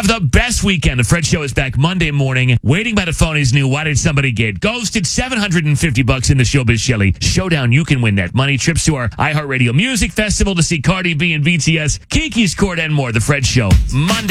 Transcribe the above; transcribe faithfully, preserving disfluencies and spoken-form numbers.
Have the best weekend. The Fred Show is back Monday morning. Waiting by the phone is new. Why did somebody get ghosted? seven hundred fifty bucks in the Showbiz Shelly Showdown. You can win that money. Trips to our iHeartRadio Music Festival to see Cardi B and B T S, Kiki's Court, and more. The Fred Show, Monday.